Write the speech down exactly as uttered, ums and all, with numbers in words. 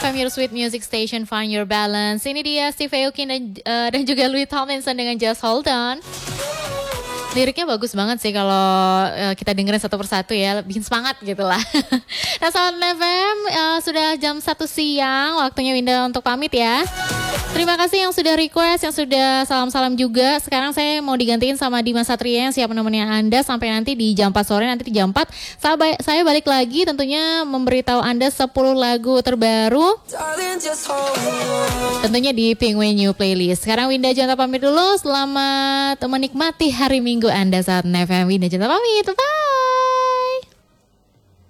F M, your sweet music station, find your balance. Ini dia Steve Aoki dan, uh, dan juga Louis Tomlinson dengan Just Hold On. Liriknya bagus banget sih kalau uh, kita dengerin satu persatu ya, bikin semangat gitu lah. Nah, Sound F M, uh, sudah jam satu siang, waktunya Winda untuk pamit ya. Terima kasih yang sudah request, yang sudah salam-salam juga. Sekarang saya mau digantiin sama Dimas Satria yang siap menemani Anda sampai nanti di jam empat sore. Nanti di jam empat saya, ba- saya balik lagi tentunya memberitahu Anda sepuluh lagu terbaru. Tentunya di Penguin New Playlist. Sekarang Winda Jonta pamit dulu. Selamat menikmati hari Minggu Anda saat F M. Winda Jonta pamit. Bye.